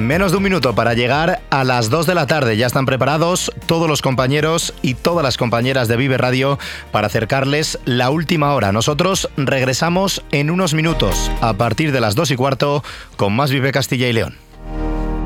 Menos de un minuto para llegar a las 2 de la tarde. Ya están preparados todos los compañeros y todas las compañeras de Vive Radio para acercarles la última hora. Nosotros regresamos en unos minutos, a partir de las 2:15, con más Vive Castilla y León.